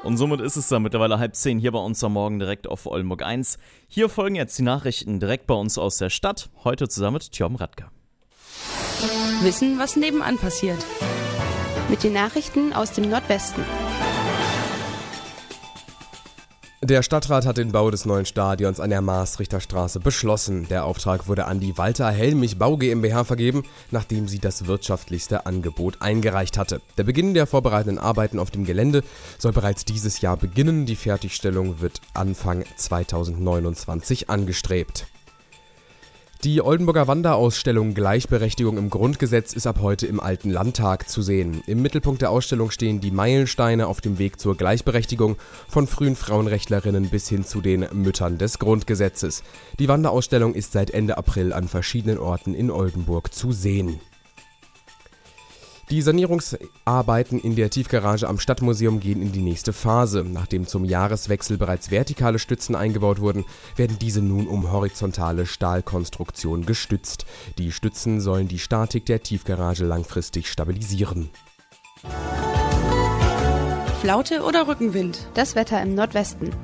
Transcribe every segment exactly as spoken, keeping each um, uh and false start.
Und somit ist es dann mittlerweile halb zehn hier bei uns am Morgen direkt auf Oldenburg eins. Hier folgen jetzt die Nachrichten direkt bei uns aus der Stadt. Heute zusammen mit Tjom Radke. Wissen, was nebenan passiert. Mit den Nachrichten aus dem Nordwesten. Der Stadtrat hat den Bau des neuen Stadions an der Maastrichterstraße beschlossen. Der Auftrag wurde an die Walter Helmich Bau GmbH vergeben, nachdem sie das wirtschaftlichste Angebot eingereicht hatte. Der Beginn der vorbereitenden Arbeiten auf dem Gelände soll bereits dieses Jahr beginnen. Die Fertigstellung wird Anfang zweitausendneunundzwanzig angestrebt. Die Oldenburger Wanderausstellung Gleichberechtigung im Grundgesetz ist ab heute im Alten Landtag zu sehen. Im Mittelpunkt der Ausstellung stehen die Meilensteine auf dem Weg zur Gleichberechtigung, von frühen Frauenrechtlerinnen bis hin zu den Müttern des Grundgesetzes. Die Wanderausstellung ist seit Ende April an verschiedenen Orten in Oldenburg zu sehen. Die Sanierungsarbeiten in der Tiefgarage am Stadtmuseum gehen in die nächste Phase. Nachdem zum Jahreswechsel bereits vertikale Stützen eingebaut wurden, werden diese nun um horizontale Stahlkonstruktion gestützt. Die Stützen sollen die Statik der Tiefgarage langfristig stabilisieren. Flaute oder Rückenwind? Das Wetter im Nordwesten.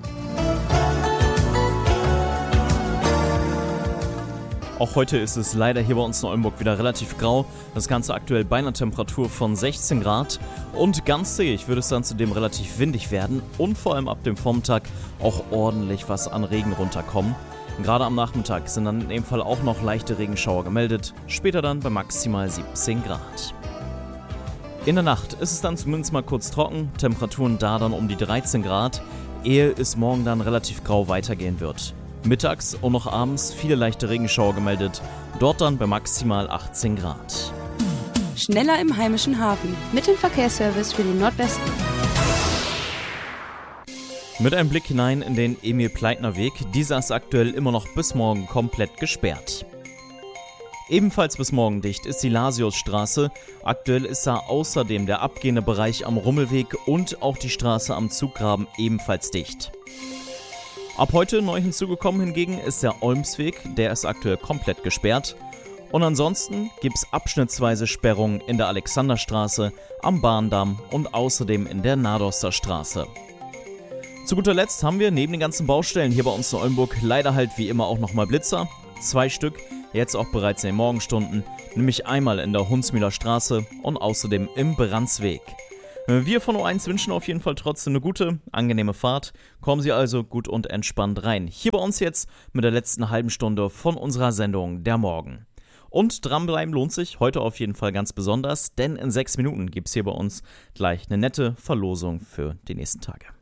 Auch heute ist es leider hier bei uns in Oldenburg wieder relativ grau. Das Ganze aktuell bei einer Temperatur von sechzehn Grad. Und ganz zähig wird es dann zudem relativ windig werden und vor allem ab dem Vormittag auch ordentlich was an Regen runterkommen. Gerade am Nachmittag sind dann in dem Fall auch noch leichte Regenschauer gemeldet, später dann bei maximal siebzehn Grad. In der Nacht ist es dann zumindest mal kurz trocken, Temperaturen da dann um die dreizehn Grad, ehe es morgen dann relativ grau weitergehen wird. Mittags und noch abends viele leichte Regenschauer gemeldet, dort dann bei maximal achtzehn Grad. Schneller im heimischen Hafen. Mit dem Verkehrsservice für den Nordwesten. Mit einem Blick hinein in den Emil-Pleitner-Weg, dieser ist aktuell immer noch bis morgen komplett gesperrt. Ebenfalls bis morgen dicht ist die Lasiusstraße. Aktuell ist da außerdem der abgehende Bereich am Rummelweg und auch die Straße am Zuggraben ebenfalls dicht. Ab heute neu hinzugekommen hingegen ist der Olmsweg, der ist aktuell komplett gesperrt. Und ansonsten gibt es abschnittsweise Sperrungen in der Alexanderstraße, am Bahndamm und außerdem in der Nadoster Straße. Zu guter Letzt haben wir neben den ganzen Baustellen hier bei uns in Oldenburg leider halt wie immer auch nochmal Blitzer. Zwei Stück, jetzt auch bereits in den Morgenstunden, nämlich einmal in der Hunsmühler Straße und außerdem im Brandsweg. Wir von O eins wünschen auf jeden Fall trotzdem eine gute, angenehme Fahrt. Kommen Sie also gut und entspannt rein. Hier bei uns jetzt mit der letzten halben Stunde von unserer Sendung Der Morgen. Und dranbleiben lohnt sich heute auf jeden Fall ganz besonders, denn in sechs Minuten gibt es hier bei uns gleich eine nette Verlosung für die nächsten Tage.